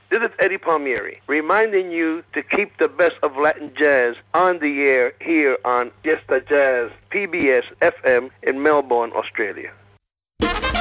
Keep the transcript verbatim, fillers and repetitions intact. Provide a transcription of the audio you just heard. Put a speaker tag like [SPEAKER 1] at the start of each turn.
[SPEAKER 1] This is Eddie Palmieri, reminding you to keep the best of Latin jazz on the air here on Fiesta Jazz P B S F M in Melbourne, Australia.